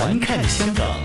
环看香港。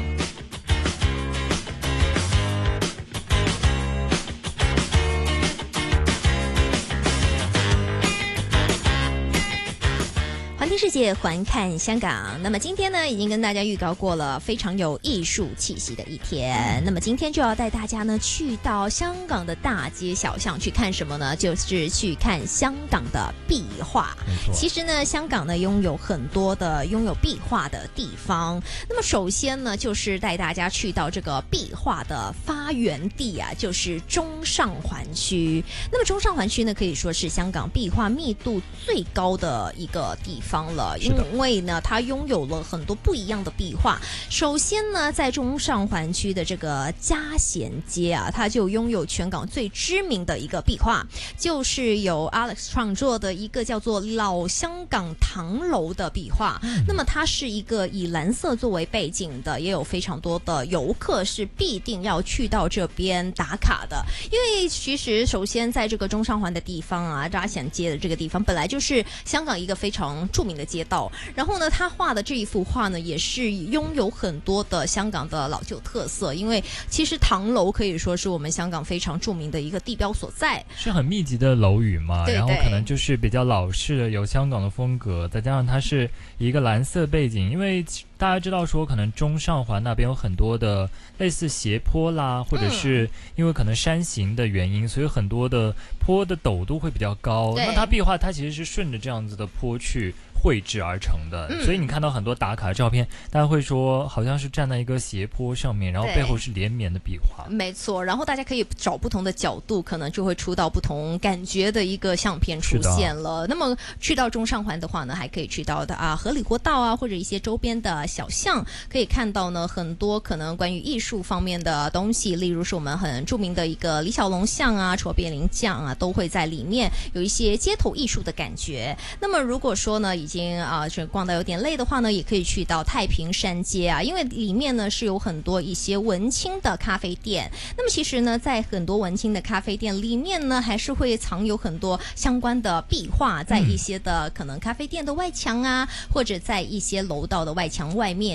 环听世界，环看香港。那么今天呢，已经跟大家预告过了，非常有艺术气息的一天。那么今天就要带大家呢去到香港的大街小巷去看什么呢？就是去看香港的壁画。其实呢，香港呢拥有很多的拥有壁画的地方。那么首先呢，就是带大家去到这个壁画的发源地啊，就是中上环区。那么中上环区呢，可以说是香港壁画密度最高的一个地方了，因为呢，它拥有了很多不一样的壁画。首先呢，在中上环区的这个嘉贤街啊，它就拥有全港最知名的一个壁画，就是由 Alex 创作的一个叫做老香港唐楼的壁画。那么它是一个以蓝色作为背景的，也有非常多的游客是必定要去到这边打卡的。因为其实首先在这个中上环的地方啊，嘉贤街的这个地方本来就是香港一个非常著名的街道，然后呢，他画的这一幅画呢，也是拥有很多的香港的老旧特色。因为其实唐楼可以说是我们香港非常著名的一个地标所在， 是很密集的楼宇嘛， 对对， 然后可能就是比较老式的，有香港的风格，再加上它是一个蓝色背景，因为大家知道说可能中上环那边有很多的类似斜坡啦，或者是因为可能山形的原因，所以很多的坡的陡度会比较高。那它壁画它其实是顺着这样子的坡去绘制而成的，所以你看到很多打卡的照片，大家会说好像是站在一个斜坡上面，然后背后是连绵的壁画。 没错，然后大家可以找不同的角度，可能就会出到不同感觉的一个相片出现了。那么去到中上环的话呢，还可以去到的合理活道啊，或者一些周边的小巷，可以看到呢很多可能关于艺术方面的东西，例如是我们很著名的一个李小龙像啊、卓别林像啊，都会在里面有一些街头艺术的感觉。那么如果说呢已经逛到有点累的话呢，也可以去到太平山街啊，因为里面呢是有很多一些文青的咖啡店。那么其实呢，在很多文青的咖啡店里面呢，还是会藏有很多相关的壁画，在一些的可能咖啡店的外墙啊，或者在一些楼道的外墙外面。